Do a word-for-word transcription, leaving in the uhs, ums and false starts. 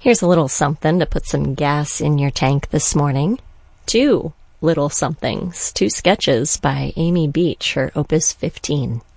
Here's a little something to put some gas in your tank this morning. Two little somethings, two sketches by Amy Beach, her Opus fifteen.